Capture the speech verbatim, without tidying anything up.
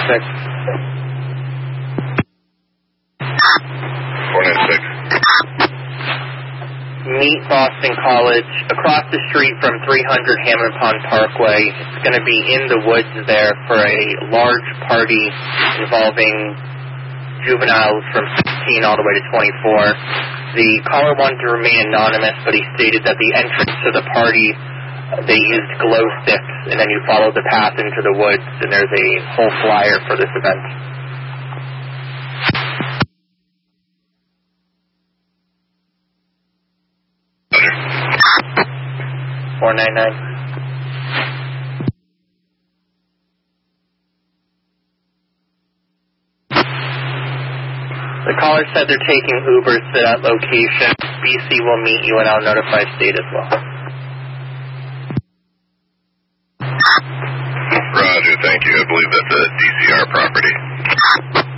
six. four nine six. Meet Boston College across the street from three hundred Hammond Pond Parkway. It's going to be in the woods there for a large party involving juveniles from sixteen all the way to twenty-four. The caller wanted to remain anonymous, but he stated that the entrance to the party, they used glow sticks, and then you follow the path into the woods, and there's a whole flyer for this event. four nine nine. The caller said they're taking Ubers to that location. B C will meet you, and I'll notify state as well. Roger, thank you. I believe that's a D C R property.